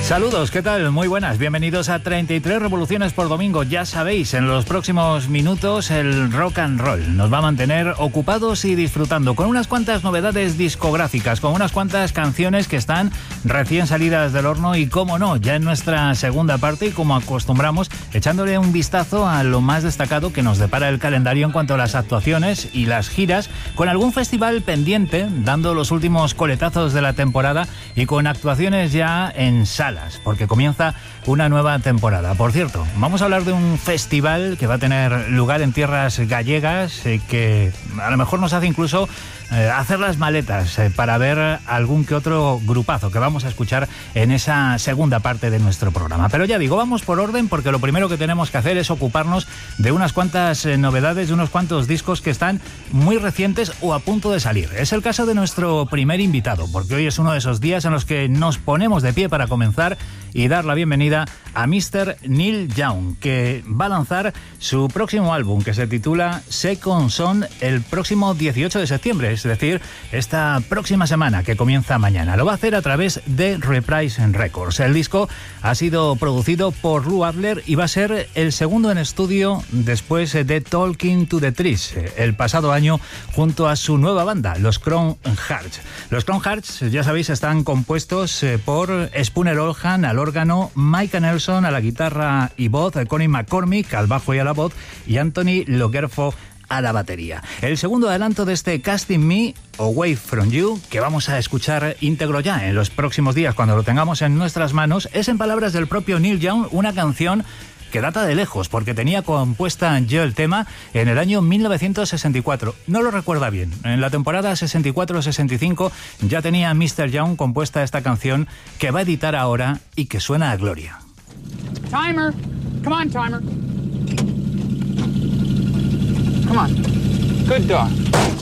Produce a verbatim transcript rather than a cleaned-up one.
Saludos, ¿qué tal? Muy buenas, bienvenidos a treinta y tres Revoluciones por Domingo. Ya sabéis, en los próximos minutos el rock and roll nos va a mantener ocupados y disfrutando con unas cuantas novedades discográficas, con unas cuantas canciones que están recién salidas del horno y, cómo no, ya en nuestra segunda parte y como acostumbramos, echándole un vistazo a lo más destacado que nos depara el calendario en cuanto a las actuaciones y las giras, con algún festival pendiente, dando los últimos coletazos de la temporada y con actuaciones ya en sala, porque comienza una nueva temporada. Por cierto, vamos a hablar de un festival que va a tener lugar en tierras gallegas, eh, que a lo mejor nos hace incluso eh, hacer las maletas eh, para ver algún que otro grupazo que vamos a escuchar en esa segunda parte de nuestro programa. Pero ya digo, vamos por orden, porque lo primero que tenemos que hacer es ocuparnos de unas cuantas eh, novedades, de unos cuantos discos que están muy recientes o a punto de salir. Es el caso de nuestro primer invitado, porque hoy es uno de esos días en los que nos ponemos de pie para comenzar y dar la bienvenida a mister Neil Young, que va a lanzar su próximo álbum, que se titula Second Son, el próximo dieciocho de septiembre, es decir, esta próxima semana que comienza mañana. Lo va a hacer a través de Reprise Records. El disco ha sido producido por Lou Adler y va a ser el segundo en estudio después de Talking to the Trees, el pasado año, junto a su nueva banda, los Crown Hearts. Los Crown Hearts, ya sabéis, están compuestos por Spooner Oldham al órgano, Micah Nelson a la guitarra y voz, Connie McCormick al bajo y a la voz y Anthony Logerfo a la batería. El segundo adelanto de este Casting Me, Away From You, que vamos a escuchar íntegro ya en los próximos días cuando lo tengamos en nuestras manos, es, en palabras del propio Neil Young, una canción que data de lejos, porque tenía compuesta yo el tema en el año mil novecientos sesenta y cuatro. No lo recuerda bien. En la temporada sesenta y cuatro sesenta y cinco ya tenía mister Young compuesta esta canción que va a editar ahora y que suena a gloria. Timer. Come on, timer. Come on. Good dog.